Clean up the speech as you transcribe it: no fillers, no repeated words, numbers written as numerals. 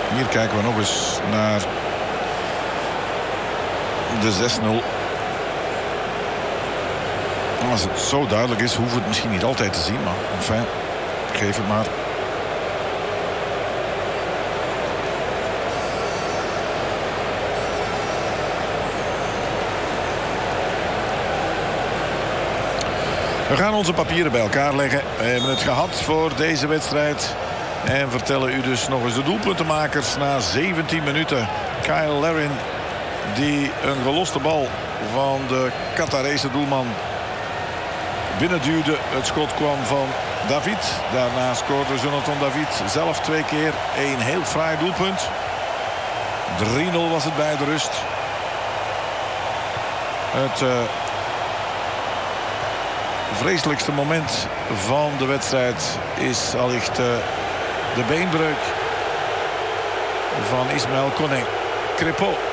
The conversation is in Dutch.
Hier kijken we nog eens naar de 6-0. Als het zo duidelijk is, hoeven we het misschien niet altijd te zien. Maar enfin, geef het maar. We gaan onze papieren bij elkaar leggen. We hebben het gehad voor deze wedstrijd. En vertellen u dus nog eens de doelpuntenmakers na 17 minuten. Kyle Larin, die een geloste bal van de Qatarese doelman binnenduwde. Het schot kwam van David. Daarna scoorde Jonathan David zelf 2 keer. Een heel fraai doelpunt. 3-0 was het bij de rust. Het vreselijkste moment van de wedstrijd is allicht de beenbreuk van Ismaël Koné. Crépeau